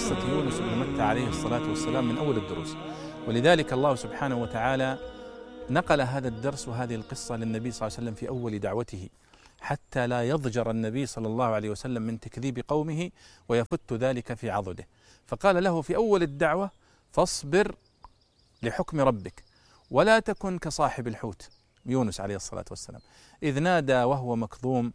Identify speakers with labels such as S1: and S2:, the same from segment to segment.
S1: قصة يونس بن متى عليه الصلاة والسلام من أول الدروس، ولذلك الله سبحانه وتعالى نقل هذا الدرس وهذه القصة للنبي صلى الله عليه وسلم في أول دعوته، حتى لا يضجر النبي صلى الله عليه وسلم من تكذيب قومه ويفت ذلك في عضده، فقال له في أول الدعوة: فاصبر لحكم ربك ولا تكن كصاحب الحوت يونس عليه الصلاة والسلام، إذ نادى وهو مكظوم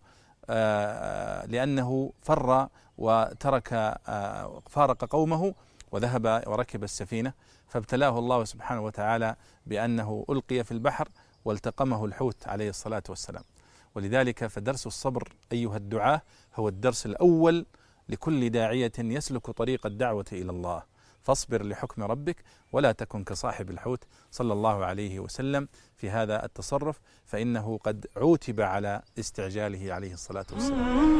S1: لأنه فر وترك فارق قومه وذهب وركب السفينة، فابتلاه الله سبحانه وتعالى بأنه ألقي في البحر والتقمه الحوت عليه الصلاة والسلام. ولذلك فدرس الصبر أيها الدعاة هو الدرس الأول لكل داعية يسلك طريق الدعوة إلى الله. فاصبر لحكم ربك ولا تكن كصاحب الحوت صلى الله عليه وسلم في هذا التصرف، فإنه قد عوتب على استعجاله عليه الصلاة والسلام.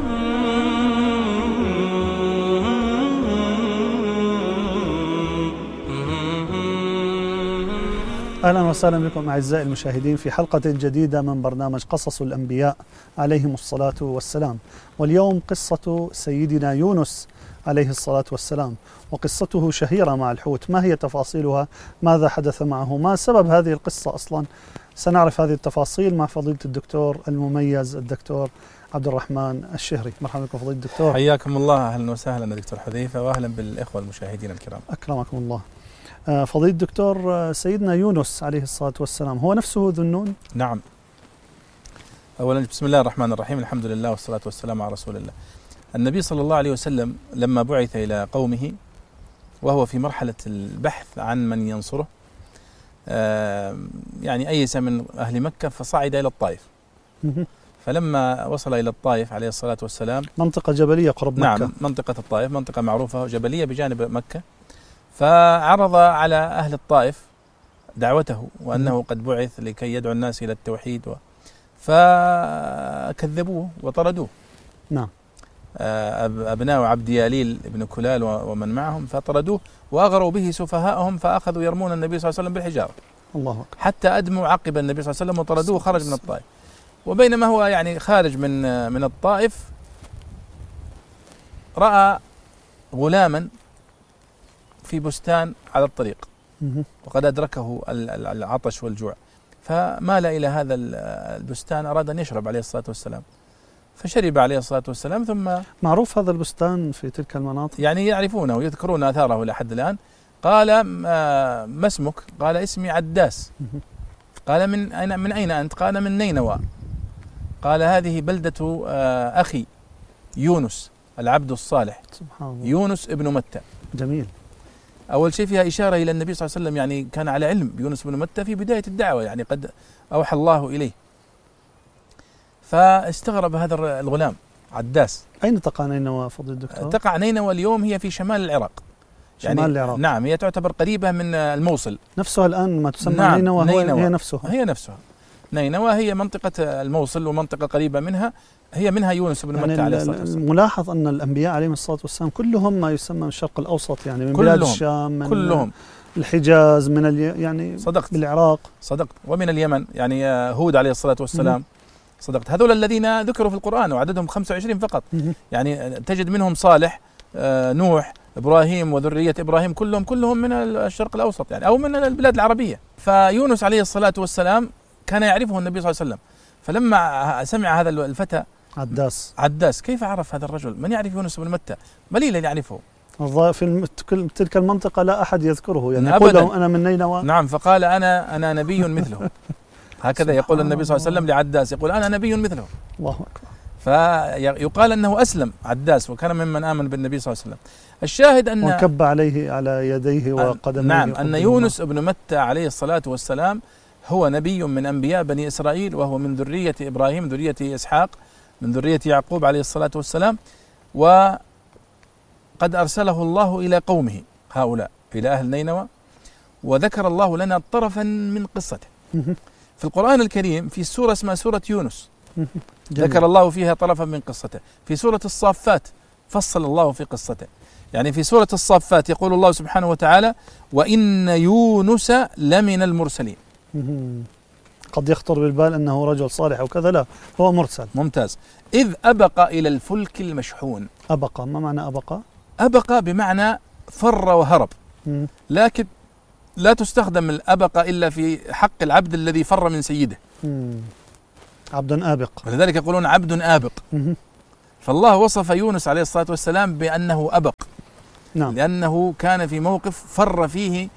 S2: أهلا وسهلا بكم أعزائي المشاهدين في حلقة جديدة من برنامج قصص الأنبياء عليهم الصلاة والسلام. واليوم قصة سيدنا يونس عليه الصلاة والسلام، وقصته شهيرة مع الحوت. ما هي تفاصيلها؟ ماذا حدث معه؟ ما سبب هذه القصة أصلا؟ سنعرف هذه التفاصيل مع فضيلة الدكتور المميز الدكتور عبد الرحمن الشهري. مرحبا بكم فضيلة الدكتور.
S1: حياكم الله، أهلا وسهلا دكتور حذيفة، وأهلا بالإخوة المشاهدين الكرام.
S2: أكرمكم الله. فضيلة الدكتور، سيدنا يونس عليه الصلاة والسلام هو نفسه ذو النون؟
S1: نعم. أولا بسم الله الرحمن الرحيم، الحمد لله والصلاة والسلام على رسول الله. النبي صلى الله عليه وسلم لما بعث إلى قومه وهو في مرحلة البحث عن من ينصره، يعني أيس من أهل مكة فصعد إلى الطائف. فلما وصل إلى الطائف عليه الصلاة والسلام،
S2: منطقة جبلية قرب مكة.
S1: نعم، منطقة الطائف منطقة معروفة جبلية بجانب مكة، فعرض على أهل الطائف دعوته وأنه قد بعث لكي يدعو الناس إلى التوحيد فكذبوه وطردوه.
S2: نعم.
S1: أبناء عبد ياليل بن كلال ومن معهم فطردوه وأغروا به سفهاءهم، فأخذوا يرمون النبي صلى الله عليه وسلم بالحجارة
S2: الله أكبر،
S1: حتى أدموا عقب النبي صلى الله عليه وسلم وطردوه وخرج من الطائف. وبينما هو يعني خارج من الطائف رأى غلاما في بستان على الطريق وقد أدركه العطش والجوع، فمال إلى هذا البستان، أراد أن يشرب عليه الصلاة والسلام، فشرب عليه الصلاة والسلام. ثم
S2: معروف هذا البستان في تلك المناطق،
S1: يعني يعرفونه يذكرون آثاره لحد الآن. قال: ما اسمك؟ قال: اسمي عداس. قال: من أين أنت؟ قال: من نينوى. قال: هذه بلدة أخي يونس العبد الصالح.
S2: سبحان الله.
S1: يونس ابن متى.
S2: جميل.
S1: أول شيء فيها إشارة إلى النبي صلى الله عليه وسلم، يعني كان على علم بيونس بن متى في بداية الدعوة، يعني قد أوحى الله إليه. فاستغرب هذا الغلام عداس.
S2: أين تقع نينوى فضل الدكتور؟
S1: تقع نينوى اليوم هي في شمال العراق.
S2: شمال يعني العراق.
S1: نعم، هي تعتبر قريبة من الموصل
S2: نفسها الآن ما تسمى.
S1: نعم.
S2: نينوى هي نفسها.
S1: نينوى هي منطقة الموصل ومنطقة قريبة منها، هي منها يونس بن متى عليه الصلاة والسلام.
S2: الملاحظ أن الأنبياء عليهم الصلاة والسلام كلهم ما يسمى من الشرق الأوسط، يعني من بلاد الشام، من
S1: كلهم
S2: الحجاز، من يعني
S1: صدقت
S2: بالعراق.
S1: صدقت. ومن اليمن، يعني هود عليه الصلاة والسلام. صدقت. هذول الذين ذكروا في القرآن وعددهم 25 فقط، يعني تجد منهم صالح، نوح، إبراهيم وذرية إبراهيم، كلهم من الشرق الأوسط، يعني أو من البلاد العربية. فيونس عليه الصلاة والسلام كان يعرفه النبي صلى الله عليه وسلم، فلما سمع هذا الفتى عداس، كيف عرف هذا الرجل؟ من يعرف يونس بن متى؟ قليلا يعرفه.
S2: في تلك المنطقة لا أحد يذكره، يعني يقول لهم أنا من نينوى.
S1: نعم، فقال أنا نبي مثله. هكذا يقول النبي صلى الله عليه وسلم لعداس، يقول أنا نبي مثله.
S2: الله أكبر.
S1: فيقال أنه أسلم عداس وكان ممن آمن بالنبي صلى الله عليه وسلم. الشاهد أن
S2: وكب عليه على يديه وقدميه.
S1: نعم، أن يونس بن متى عليه الصلاة والسلام هو نبي من أنبياء بني إسرائيل، وهو من ذرية إبراهيم، ذرية إسحاق، من ذرية يعقوب عليه الصلاة والسلام، وقد أرسله الله إلى قومه هؤلاء، إلى أهل نينوى. وذكر الله لنا طرفا من قصته في القرآن الكريم في سورة اسمها سورة يونس. ذكر الله فيها طرفا من قصته. في سورة الصافات فصل الله في قصته، يعني في سورة الصافات يقول الله سبحانه وتعالى: وإن يونس لمن المرسلين.
S2: قد يخطر بالبال أنه رجل صالح وكذا، لا، هو مرسل.
S1: ممتاز. إذ أبق إلى الفلك المشحون.
S2: أبق، ما معنى أبق؟
S1: أبق بمعنى فر وهرب،
S2: مم.
S1: لكن لا تستخدم الأبقة إلا في حق العبد الذي فر من سيده،
S2: مم. عبد آبق.
S1: ولذلك يقولون عبد آبق.
S2: مم.
S1: فالله وصف يونس عليه الصلاة والسلام بأنه أبق،
S2: نعم.
S1: لأنه كان في موقف فر فيه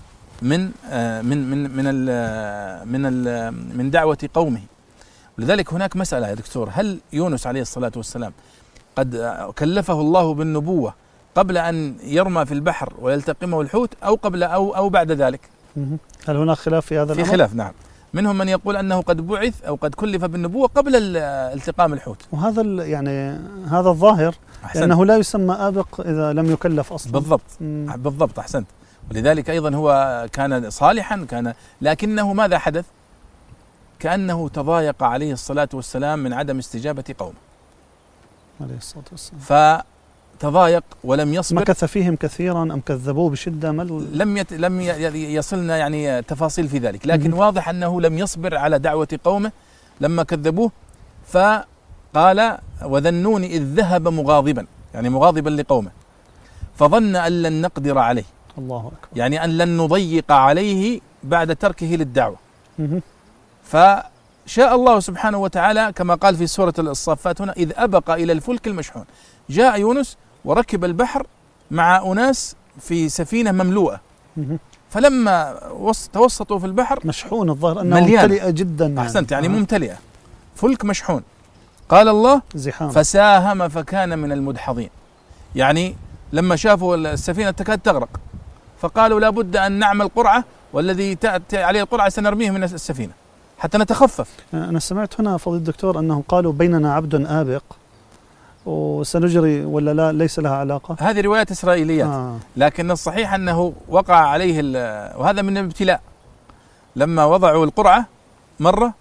S1: من دعوة قومه. ولذلك هناك مسألة يا دكتور، هل يونس عليه الصلاة والسلام قد كلفه الله بالنبوة قبل أن يرمى في البحر ويلتقمه الحوت، أو قبل أو بعد ذلك؟
S2: مم. هل هناك خلاف في هذا الأمر؟
S1: في خلاف، نعم. منهم من يقول أنه قد بعث أو قد كلف بالنبوة قبل التقام الحوت،
S2: وهذا يعني هذا الظاهر، لأنه لا يسمى آبق إذا لم يكلف أصلا.
S1: بالضبط.
S2: مم.
S1: بالضبط، أحسنت. ولذلك أيضا هو كان صالحا، لكنه ماذا حدث؟ كأنه تضايق عليه الصلاة والسلام من عدم استجابة قومه
S2: عليه الصلاة والسلام،
S1: فتضايق ولم يصبر.
S2: مكث فيهم كثيرا أم كذبوه بشدة؟
S1: لم يصلنا يعني تفاصيل في ذلك، لكن واضح أنه لم يصبر على دعوة قومه لما كذبوه، فقال وذنون إذ ذهب مغاضبا، يعني مغاضبا لقومه، فظن أن لن نقدر عليه،
S2: الله أكبر،
S1: يعني أن لن نضيق عليه بعد تركه للدعوة.
S2: مم.
S1: فشاء الله سبحانه وتعالى كما قال في سورة الصافات هنا: إذ أبق إلى الفلك المشحون. جاء يونس وركب البحر مع أناس في سفينة مملوءة،
S2: مم.
S1: فلما توسطوا في البحر
S2: مشحون، الظاهر أنه
S1: مليان.
S2: ممتلئة جدا.
S1: أحسنت، يعني ممتلئة، فلك مشحون. قال الله:
S2: زحام.
S1: فساهم فكان من المدحضين، يعني لما شافوا السفينة تكاد تغرق فقالوا لا بد أن نعمل قرعة، والذي تأتي عليه القرعة سنرميه من السفينة حتى نتخفف.
S2: أنا سمعت هنا فضيلة الدكتور أنهم قالوا بيننا عبد آبق وسنجري، ولا لا ليس لها علاقة؟
S1: هذه روايات إسرائيليات. لكن الصحيح أنه وقع عليه وهذا من الابتلاء، لما وضعوا القرعة مرة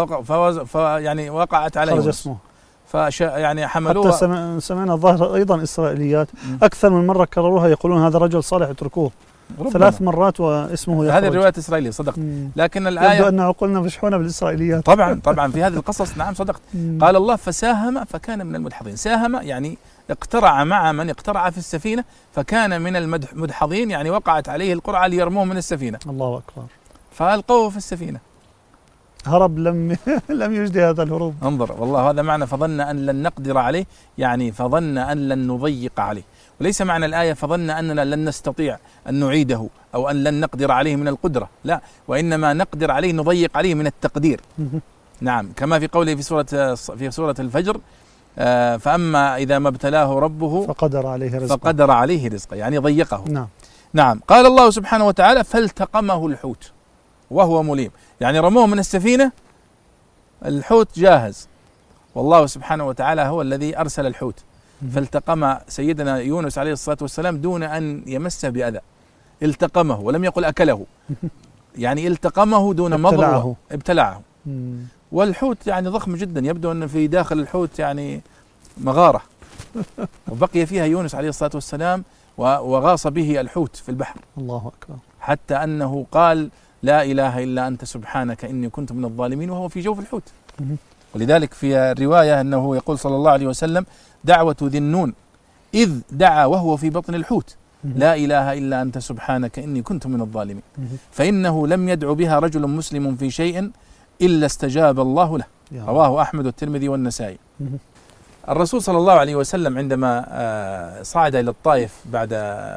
S1: يعني وقعت عليه
S2: خرج اسمه،
S1: يعني حملوها.
S2: حتى سمعنا الظاهر أيضا إسرائيليات أكثر من مرة كرروها، يقولون هذا رجل صالح اتركوه، 3 مرات واسمه يخرج.
S1: هذه الروايات الإسرائيلية، صدقت. لكن الآية
S2: يبدو أن عقولنا مشحونة بالإسرائيليات.
S1: طبعا في هذه القصص، نعم صدقت. قال الله: فساهم فكان من المدحضين. ساهم يعني اقترع مع من اقترع في السفينة، فكان من المدحضين، يعني وقعت عليه القرعة ليرموه من السفينة.
S2: الله أكبر.
S1: فألقوه في السفينة،
S2: هرب، لم يجدي هذا الهروب.
S1: انظر، والله هذا معنى فظن أن لن نقدر عليه، يعني فظن أن لن نضيق عليه. وليس معنى الآية فظن أننا لن نستطيع أن نعيده أو أن لن نقدر عليه من القدرة، لا، وإنما نقدر عليه، نضيق عليه من التقدير. نعم، كما في قوله في سورة الفجر: فأما إذا ما ابتلاه ربه فقدر عليه رزقه، يعني ضيقه. نعم. قال الله سبحانه وتعالى: فالتقمه الحوت وهو مليم، يعني رموه من السفينة، الحوت جاهز، والله سبحانه وتعالى هو الذي أرسل الحوت، فالتقم سيدنا يونس عليه الصلاة والسلام دون أن يمسه بأذى. التقمه، ولم يقل أكله، يعني التقمه دون مضغ، ابتلعه. والحوت يعني ضخم جدا، يبدو أن في داخل الحوت يعني مغارة، وبقي فيها يونس عليه الصلاة والسلام وغاص به الحوت في البحر.
S2: الله أكبر.
S1: حتى أنه قال: لا إله إلا أنت سبحانك إني كنت من الظالمين، وهو في جوف الحوت. ولذلك في الرواية أنه يقول صلى الله عليه وسلم: دعوة ذي النون إذ دعا وهو في بطن الحوت، لا إله إلا أنت سبحانك إني كنت من الظالمين، فإنه لم يدعو بها رجل مسلم في شيء إلا استجاب الله له. رواه أحمد والترمذي والنسائي. الرسول صلى الله عليه وسلم عندما صعد إلى الطائف بعد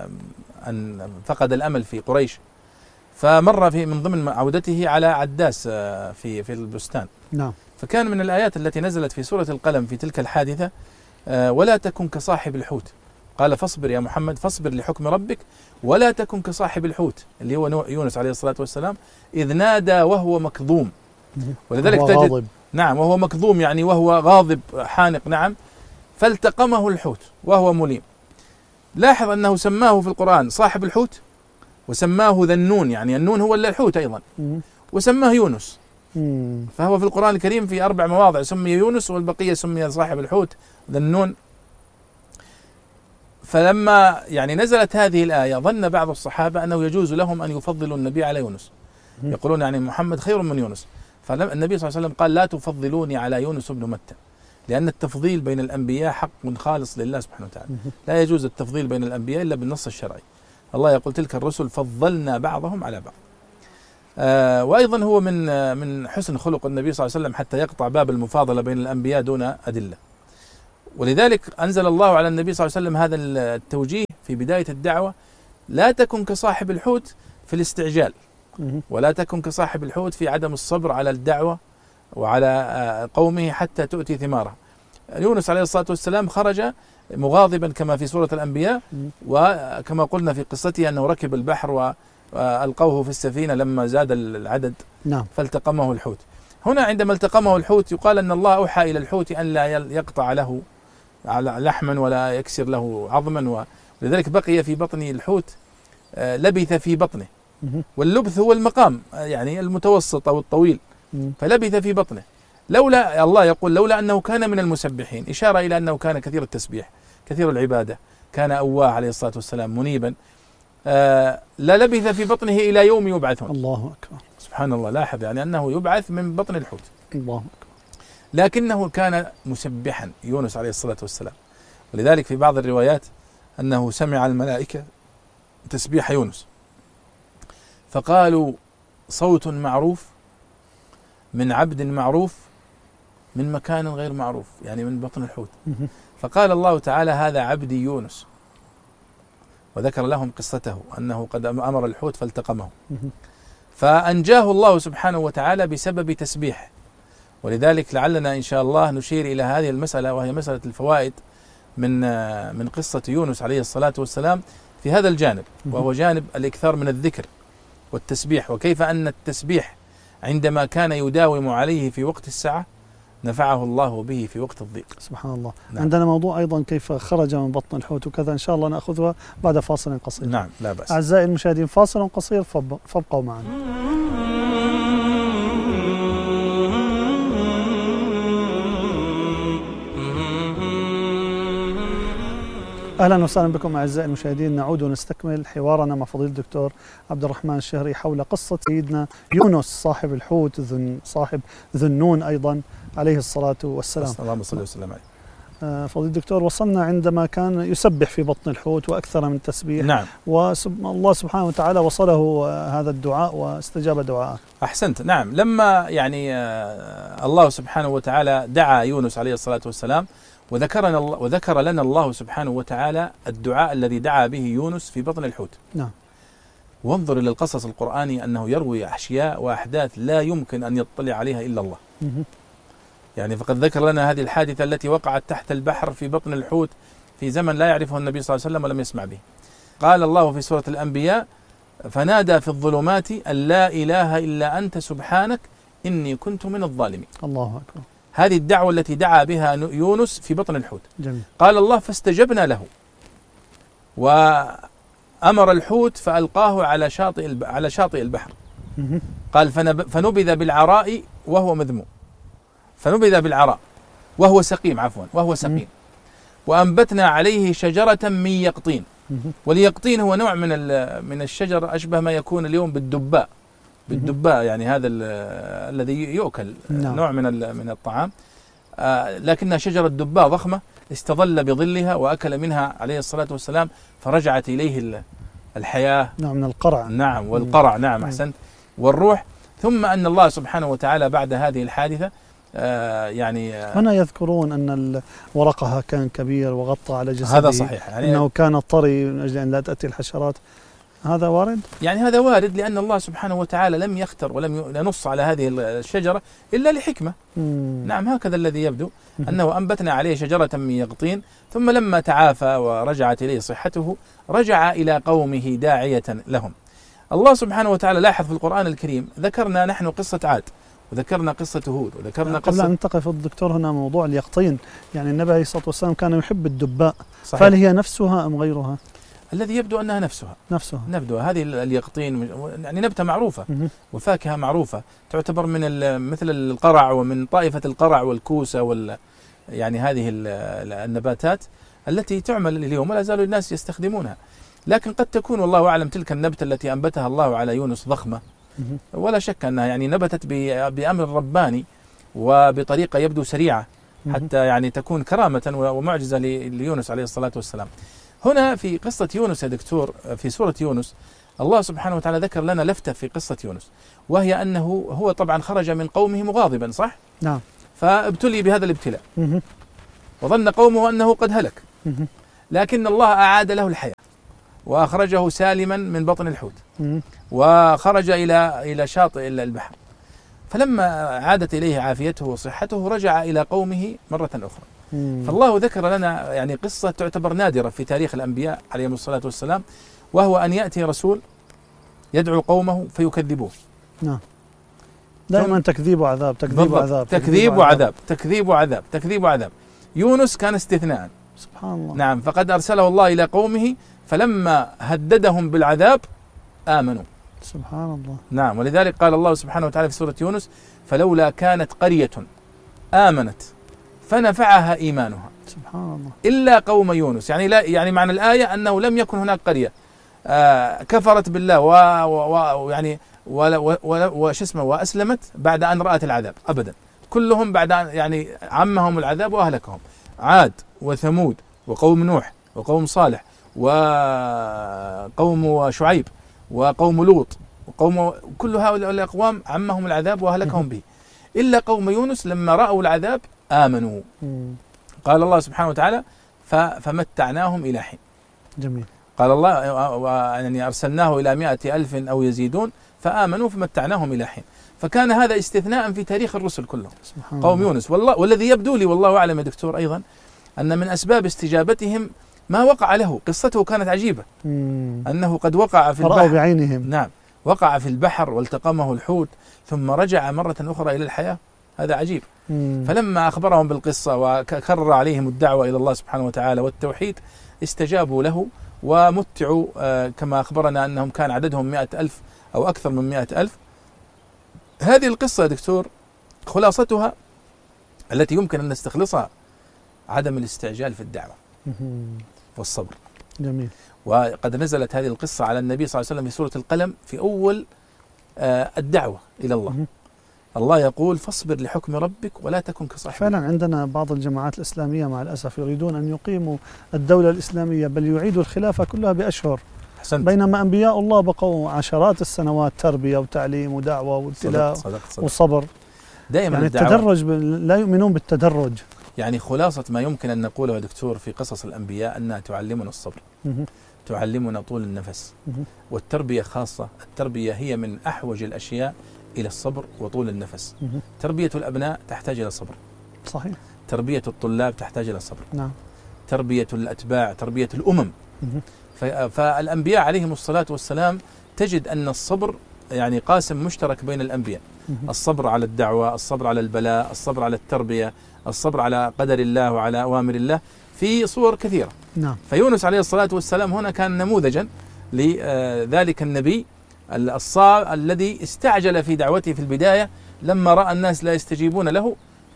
S1: أن فقد الأمل في قريش، فمر من ضمن عودته على عداس في البستان.
S2: نعم.
S1: فكان من الآيات التي نزلت في سورة القلم في تلك الحادثة: ولا تكن كصاحب الحوت. قال: فاصبر يا محمد، فاصبر لحكم ربك، ولا تكن كصاحب الحوت، اللي هو يونس عليه الصلاة والسلام، إذ نادى وهو مكظوم. ولذلك تجد غاضب. نعم، وهو مكظوم، يعني وهو غاضب حانق. نعم. فالتقمه الحوت وهو مليم. لاحظ أنه سماه في القرآن صاحب الحوت، وسماه ذا النون، يعني النون هو الحوت أيضا، وسماه يونس. فهو في القرآن الكريم في 4 مواضع سمي يونس، والبقية سمي صاحب الحوت ذا النون. فلما يعني نزلت هذه الآية ظن بعض الصحابة أنه يجوز لهم أن يفضلوا النبي على يونس، يقولون يعني محمد خير من يونس. فالنبي صلى الله عليه وسلم قال: لا تفضلوني على يونس بن متى، لأن التفضيل بين الأنبياء حق خالص لله سبحانه وتعالى، لا يجوز التفضيل بين الأنبياء إلا بالنص الشرعي. الله يقول تلك الرسل فضلنا بعضهم على بعض. وأيضا هو من حسن خلق النبي صلى الله عليه وسلم حتى يقطع باب المفاضلة بين الأنبياء دون أدلة، ولذلك أنزل الله على النبي صلى الله عليه وسلم هذا التوجيه في بداية الدعوة: لا تكن كصاحب الحوت في الاستعجال، ولا تكن كصاحب الحوت في عدم الصبر على الدعوة وعلى قومه حتى تؤتي ثمارها. يونس عليه الصلاة والسلام خرج مغاضبا كما في سورة الأنبياء، وكما قلنا في قصته أنه ركب البحر وألقوه في السفينة لما زاد العدد فالتقمه الحوت. هنا عندما التقمه الحوت يقال أن الله أوحى إلى الحوت أن لا يقطع له لحما ولا يكسر له عظما، ولذلك بقي في بطن الحوت، لبث في بطنه، واللبث هو المقام يعني المتوسط أو الطويل، فلبث في بطنه. لولا الله يقول لولا أنه كان من المسبحين، إشارة إلى أنه كان كثير التسبيح كثير العبادة، كان أواه عليه الصلاة والسلام منيبا، لا لبث في بطنه إلى يوم يبعثون.
S2: الله أكبر،
S1: سبحان الله. لاحظ يعني أنه يبعث من بطن الحوت.
S2: الله أكبر.
S1: لكنه كان مسبحا يونس عليه الصلاة والسلام، ولذلك في بعض الروايات أنه سمع الملائكة تسبيح يونس فقالوا: صوت معروف من عبد معروف من مكان غير معروف، يعني من بطن الحوت. فقال الله تعالى: هذا عبدي يونس، وذكر لهم قصته أنه قد أمر الحوت فالتقمه، فأنجاه الله سبحانه وتعالى بسبب تسبيح. ولذلك لعلنا إن شاء الله نشير إلى هذه المسألة، وهي مسألة الفوائد من قصة يونس عليه الصلاة والسلام في هذا الجانب، وهو جانب الإكثار من الذكر والتسبيح، وكيف أن التسبيح عندما كان يداوم عليه في وقت السعة نفعه الله به في وقت الضيق.
S2: سبحان الله. نعم. عندنا موضوع أيضا كيف خرج من بطن الحوت وكذا، إن شاء الله نأخذها بعد فاصل قصير.
S1: نعم، لا بأس.
S2: أعزائي المشاهدين، فاصل قصير فابقوا معنا. أهلا وسهلا بكم أعزائي المشاهدين، نعود ونستكمل حوارنا مع فضيلة الدكتور عبد الرحمن الشهري حول قصة سيدنا يونس صاحب الحوت صاحب ذو النون أيضا عليه الصلاة والسلام.
S1: اللهم صل وسلم عليه.
S2: فضيلة الدكتور، وصلنا عندما كان يسبح في بطن الحوت وأكثر من التسبيح.
S1: نعم.
S2: والله سبحانه وتعالى وصله هذا الدعاء واستجاب دعاءه.
S1: أحسنت. نعم، لما يعني الله سبحانه وتعالى دعا يونس عليه الصلاة والسلام، وذكر لنا الله سبحانه وتعالى الدعاء الذي دعا به يونس في بطن الحوت.
S2: نعم.
S1: وانظر إلى القصص القرآني أنه يروي أشياء وأحداث لا يمكن أن يطلع عليها إلا الله. يعني فقد ذكر لنا هذه الحادثة التي وقعت تحت البحر في بطن الحوت في زمن لا يعرفه النبي صلى الله عليه وسلم ولم يسمع به. قال الله في سورة الأنبياء: فنادى في الظلمات أن لا إله إلا أنت سبحانك إني كنت من الظالمين.
S2: الله أكبر.
S1: هذه الدعوة التي دعا بها يونس في بطن الحوت.
S2: جميل.
S1: قال الله: فاستجبنا له وأمر الحوت فألقاه على شاطئ البحر. قال: فنبذ بالعراء وهو مذموم، فنبذ بالعراء وهو سقيم، وأنبتنا عليه شجرة من يقطين. واليقطين هو نوع من الشجر أشبه ما يكون اليوم بالدباء يعني هذا الذي يؤكل. نعم. نوع من الطعام، لكنها شجرة دباء ضخمة استظل بظلها وأكل منها عليه الصلاة والسلام، فرجعت إليه الحياة.
S2: نوع من القرع.
S1: نعم، والقرع. نعم، أحسنت. والروح. ثم أن الله سبحانه وتعالى بعد هذه الحادثة
S2: هنا يذكرون أن ورقها كان كبير وغطى على جسده.
S1: هذا صحيح، يعني
S2: أنه كان طري من أجل أن لا تأتي الحشرات. هذا وارد؟
S1: يعني هذا وارد لأن الله سبحانه وتعالى لم يختر ولم ينص على هذه الشجرة إلا لحكمة. نعم، هكذا الذي يبدو، أنه أنبتنا عليه شجرة من يقطين، ثم لما تعافى ورجعت إليه صحته رجع إلى قومه داعية لهم. الله سبحانه وتعالى لاحظ في القرآن الكريم ذكرنا نحن قصة عاد، وذكرنا قصة هود، وذكرنا
S2: قبل
S1: قصة.
S2: أن ننتقل الدكتور هنا موضوع اليقطين، يعني النبي عليه الصلاة والسلام كان يحب الدباء.
S1: صحيح.
S2: فهل هي نفسها أم غيرها؟
S1: الذي يبدو أنها نفسها. هذه اليقطين يعني نبتة معروفة وفاكهة معروفة، تعتبر من مثل القرع ومن طائفة القرع والكوسة يعني هذه النباتات التي تعمل اليوم ولا زالوا الناس يستخدمونها. لكن قد تكون والله أعلم تلك النبتة التي أنبتها الله على يونس ضخمة، ولا شك أنها يعني نبتت بأمر رباني وبطريقة يبدو سريعة، حتى يعني تكون كرامة ومعجزة ليونس عليه الصلاة والسلام. هنا في قصة يونس يا دكتور، في سورة يونس الله سبحانه وتعالى ذكر لنا لفتة في قصة يونس، وهي أنه هو طبعا خرج من قومه مغاضبا، صح؟
S2: نعم.
S1: فابتلي بهذا الابتلاء وظن قومه أنه قد هلك، لكن الله أعاد له الحياة وأخرجه سالما من بطن الحوت، وخرج إلى شاطئ البحر. فلما عادت إليه عافيته وصحته رجع إلى قومه مرة أخرى. فالله ذكر لنا يعني قصة تعتبر نادرة في تاريخ الأنبياء عليهم الصلاة والسلام، وهو أن يأتي رسول يدعو قومه فيكذبوه.
S2: نعم. دائما تكذيب وعذاب، تكذيب وعذاب،
S1: تكذيب وعذاب، تكذيب وعذاب، تكذيب وعذاب. يونس كان استثناء.
S2: سبحان الله.
S1: نعم، فقد أرسله الله إلى قومه فلما هددهم بالعذاب آمنوا.
S2: سبحان الله.
S1: نعم، ولذلك قال الله سبحانه وتعالى في سورة يونس: فلولا كانت قرية آمنت فنفعها إيمانها
S2: سبحان الله
S1: إلا قوم يونس. يعني لا، يعني معنى الآية أنه لم يكن هناك قرية كفرت بالله ويعني وش اسمه وأسلمت بعد أن رأت العذاب أبدا. كلهم بعد أن يعني عمهم العذاب وأهلكهم. عاد وثمود وقوم نوح وقوم صالح وقوم شعيب وقوم لوط وقوم، كل هؤلاء الأقوام عمهم العذاب وأهلكهم به، إلا قوم يونس لما رأوا العذاب آمنوا. قال الله سبحانه وتعالى: فمتعناهم إلى حين.
S2: جميل.
S1: قال الله يعني أرسلناه إلى 100,000 أو يزيدون فآمنوا فمتعناهم إلى حين. فكان هذا استثناء في تاريخ الرسل كلهم. قوم يونس. والذي يبدو لي والله أعلم يا دكتور أيضا أن من أسباب استجابتهم ما وقع له. قصته كانت عجيبة، أنه قد وقع في البحر
S2: بعينهم.
S1: نعم، وقع في البحر والتقمه الحوت ثم رجع مرة أخرى إلى الحياة. هذا عجيب. فلما أخبرهم بالقصة وكرر عليهم الدعوة إلى الله سبحانه وتعالى والتوحيد استجابوا له ومتعوا، كما أخبرنا أنهم كان عددهم 100,000 أو أكثر من 100,000. هذه القصة يا دكتور خلاصتها التي يمكن أن نستخلصها عدم الاستعجال في الدعوة والصبر.
S2: جميل.
S1: وقد نزلت هذه القصة على النبي صلى الله عليه وسلم في سورة القلم في أول الدعوة إلى الله. الله يقول: فاصبر لحكم ربك ولا تكن كصاحب.
S2: فعلا عندنا بعض الجماعات الإسلامية مع الأسف يريدون أن يقيموا الدولة الإسلامية، بل يعيدوا الخلافة كلها بأشهر.
S1: حسنت.
S2: بينما أنبياء الله بقوا عشرات السنوات تربية وتعليم ودعوة وابتلاء وصبر.
S1: دائما
S2: يعني التدرج لا يؤمنون بالتدرج.
S1: يعني خلاصة ما يمكن أن نقوله يا دكتور في قصص الأنبياء أنها تعلمنا الصبر، تعلمنا طول النفس، والتربية خاصة. التربية هي من أحوج الأشياء إلى الصبر وطول النفس. تربية الأبناء تحتاج إلى صبر.
S2: صحيح.
S1: تربية الطلاب تحتاج إلى صبر.
S2: نعم.
S1: تربية الأتباع، تربية الأمم. فالأنبياء عليهم الصلاة والسلام تجد أن الصبر يعني قاسم مشترك بين الأنبياء. الصبر على الدعوة، الصبر على البلاء، الصبر على التربية، الصبر على قدر الله وعلى أوامر الله في صور كثيرة.
S2: نعم.
S1: فيونس عليه الصلاة والسلام هنا كان نموذجا لذلك النبي الصابر الذي استعجل في دعوته في البداية لما رأى الناس لا يستجيبون له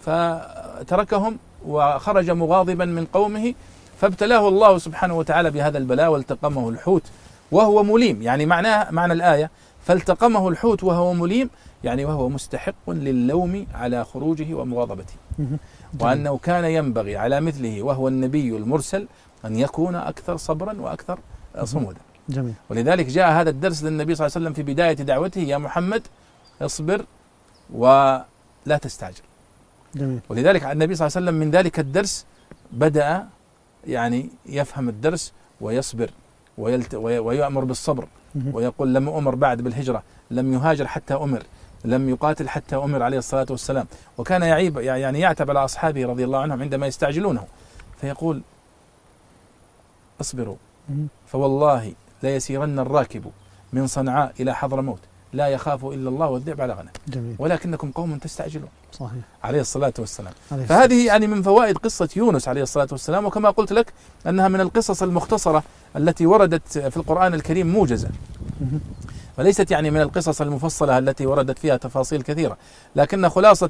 S1: فتركهم وخرج مغاضبا من قومه، فابتلاه الله سبحانه وتعالى بهذا البلاء والتقمه الحوت وهو مليم. يعني معنى الآية: فالتقمه الحوت وهو مليم، يعني وهو مستحق للوم على خروجه ومغاضبته، وأنه كان ينبغي على مثله وهو النبي المرسل أن يكون أكثر صبرا وأكثر صمودا.
S2: جميل.
S1: ولذلك جاء هذا الدرس للنبي صلى الله عليه وسلم في بداية دعوته: يا محمد اصبر ولا تستعجل.
S2: جميل.
S1: ولذلك النبي صلى الله عليه وسلم من ذلك الدرس بدأ يعني يفهم الدرس ويصبر ويأمر بالصبر، ويقول: لم أمر بعد بالهجرة، لم يهاجر حتى أمر، لم يقاتل حتى أمر عليه الصلاة والسلام. وكان يعني يعتب على أصحابه رضي الله عنهم عندما يستعجلونه، فيقول: اصبروا فوالله لا يسيرن الراكب من صنعاء إلى حضرموت لا يخاف إلا الله والذئب على غنم.
S2: جميل.
S1: ولكنكم قوم تستعجلون.
S2: صحيح.
S1: عليه الصلاة والسلام. فهذه يعني من فوائد قصة يونس عليه الصلاة والسلام، وكما قلت لك أنها من القصص المختصرة التي وردت في القرآن الكريم موجزة، وليست يعني من القصص المفصلة التي وردت فيها تفاصيل كثيرة، لكن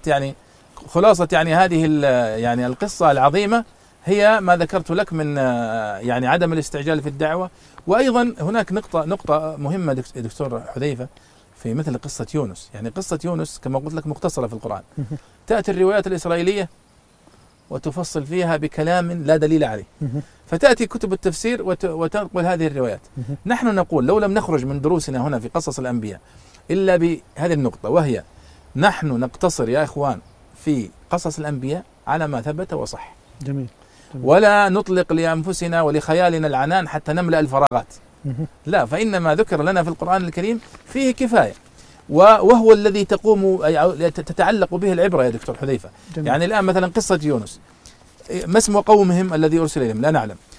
S1: خلاصة يعني هذه يعني القصة العظيمة هي ما ذكرت لك من يعني عدم الاستعجال في الدعوة. وأيضا هناك نقطة مهمة دكتور حذيفة في مثل قصة يونس. يعني قصة يونس كما قلت لك مختصرة في القرآن. تأتي الروايات الإسرائيلية وتفصل فيها بكلام لا دليل عليه. فتأتي كتب التفسير وتنقل هذه الروايات. نحن نقول لو لم نخرج من دروسنا هنا في قصص الأنبياء إلا بهذه النقطة، وهي نحن نقتصر يا إخوان في قصص الأنبياء على ما ثبت وصح.
S2: جميل.
S1: ولا نطلق لأنفسنا ولخيالنا العنان حتى نملأ الفراغات. لا، فإن ما ذكر لنا في القرآن الكريم فيه كفاية، وهو الذي تتعلق به العبرة يا دكتور حذيفة.
S2: جميل.
S1: يعني الآن مثلا قصة يونس، ما اسم قومهم الذي أرسل إليهم؟ لا نعلم.